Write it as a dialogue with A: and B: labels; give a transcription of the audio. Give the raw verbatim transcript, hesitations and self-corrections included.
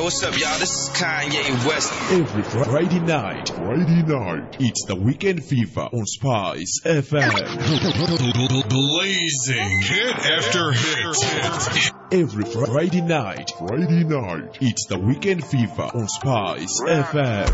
A: what's up, y'all? This is Kanye West.
B: Every Friday night, Friday night, it's the Weekend Fever on Spice F M.
C: Blazing hit after hit.
B: Every Friday night, Friday night, it's the Weekend Fever on Spice F M.